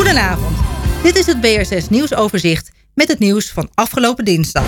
Goedenavond. Dit is het BRSS nieuwsoverzicht met het nieuws van afgelopen dinsdag.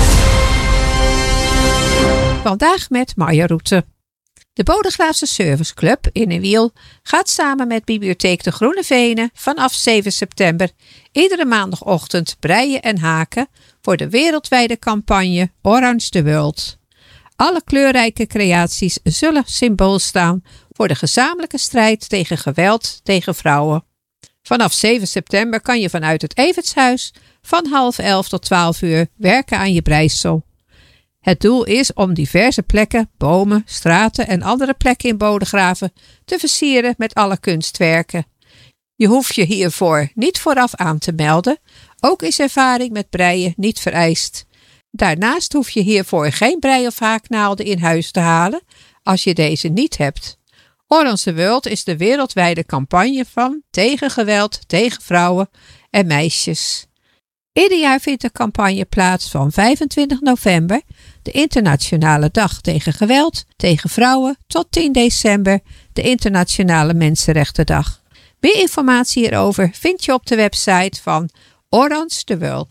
Vandaag met Marja Roete. De Bodegraafse Service Club in een wiel gaat samen met Bibliotheek de Groene Venen vanaf 7 september iedere maandagochtend breien en haken voor de wereldwijde campagne Orange the World. Alle kleurrijke creaties zullen symbool staan voor de gezamenlijke strijd tegen geweld tegen vrouwen. Vanaf 7 september kan je vanuit het Evertshuis van 10:30 tot 12 uur werken aan je breisel. Het doel is om diverse plekken, bomen, straten en andere plekken in Bodegraven te versieren met alle kunstwerken. Je hoeft je hiervoor niet vooraf aan te melden, ook is ervaring met breien niet vereist. Daarnaast hoef je hiervoor geen brei- of haaknaalden in huis te halen als je deze niet hebt. Orange the World is de wereldwijde campagne van tegen geweld tegen vrouwen en meisjes. Ieder jaar vindt de campagne plaats van 25 november, de internationale dag tegen geweld tegen vrouwen, tot 10 december, de internationale mensenrechtendag. Meer informatie hierover vind je op de website van Orange the World.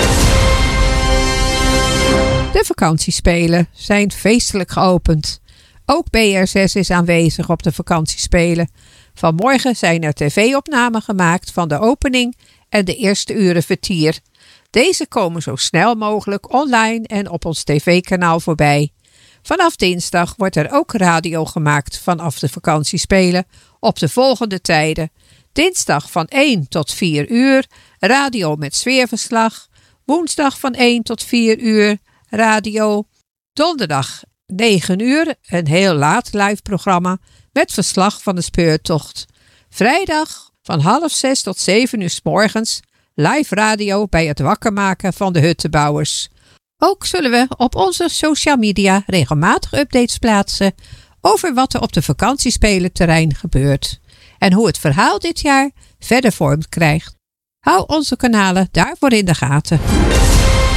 De vakantiespelen zijn feestelijk geopend. Ook BRSS is aanwezig op de vakantiespelen. Vanmorgen zijn er tv-opnamen gemaakt van de opening en de eerste uren vertier. Deze komen zo snel mogelijk online en op ons tv-kanaal voorbij. Vanaf dinsdag wordt er ook radio gemaakt vanaf de vakantiespelen op de volgende tijden. Dinsdag van 1 tot 4 uur, radio met sfeerverslag. Woensdag van 1 tot 4 uur, radio. Donderdag 9 uur, een heel laat live programma met verslag van de speurtocht. Vrijdag van 5:30 tot 7 uur 's morgens, live radio bij het wakker maken van de huttenbouwers. Ook zullen we op onze social media regelmatig updates plaatsen over wat er op de vakantiespelenterrein gebeurt en hoe het verhaal dit jaar verder vorm krijgt. Hou onze kanalen daarvoor in de gaten.